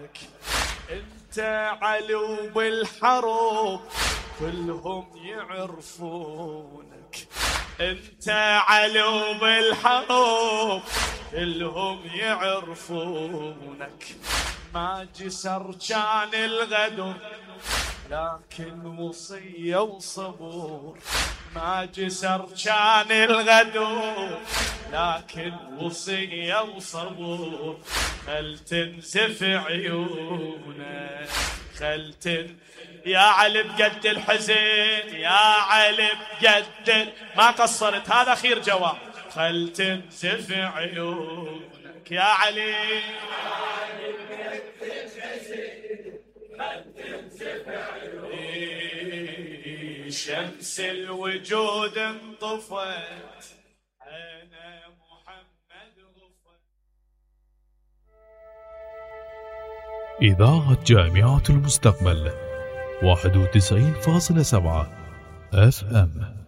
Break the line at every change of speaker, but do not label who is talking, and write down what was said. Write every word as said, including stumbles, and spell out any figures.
انت علي وبالحروب كلهم يعرفونك، انت علي وبالحروب كلهم يعرفونك. ما جسر كان الغدر لكن وصية وصبور، ما جسر كان الغدر لكن وصية وصبور. خل تنزف عيونك، خل تن يا علي بقد الحزن، يا علي بقد ما قصرت. هذا خير جواب. خل تنزف عيونك يا علي، شمس الوجود انطفت، أنا محمد غفت.
إذاعة جامعة المستقبل واحد وتسعين فاصلة سبعة اف ام.